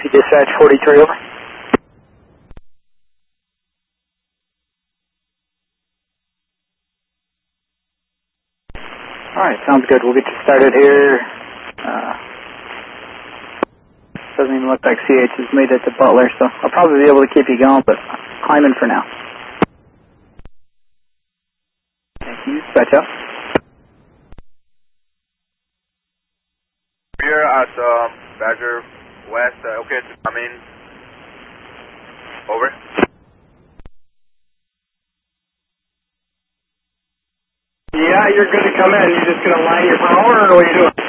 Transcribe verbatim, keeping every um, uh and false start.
Taxi dispatch forty-three, over. Alright, sounds good. We'll get you started here. Uh, doesn't even look like C H has made it to Butler, so I'll probably be able to keep you going, but climb in for now. Thank you. Dispatch out. We're at um, Badger West. Uh, okay to come in. Over. Yeah, you're good to come in. You're just going to line your power, or what are you doing?